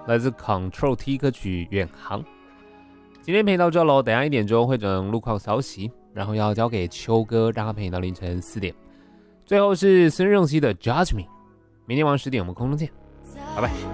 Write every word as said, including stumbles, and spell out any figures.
来自 Control T 歌曲《远航》。今天陪你到这喽，等一下一点钟会整路况消息，然后要交给秋哥，让他陪你到凌晨四点。最后是孙盛熙的 Judge Me， 明天晚上十点我们空中见，拜拜。